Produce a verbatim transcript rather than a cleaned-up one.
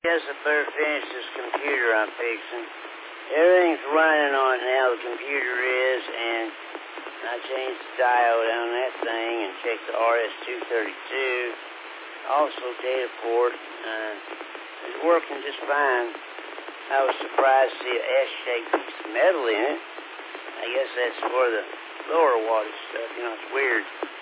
Guess I better finish this computer I'm fixing. Everything's running on it now, the computer is, and I changed the diode on that thing and checked the R S two thirty-two. Also data port. Uh, it's working just fine. I was surprised to see an S-shaped piece of metal in it. I guess that's for the lower wattage stuff. You know, it's weird.